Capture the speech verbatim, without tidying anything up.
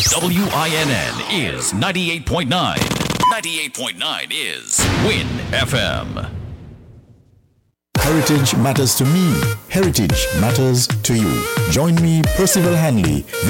W I N N is ninety-eight point nine. ninety-eight point nine is Win F M. Heritage matters to me. Heritage matters to you. Join me, Percival Hanley,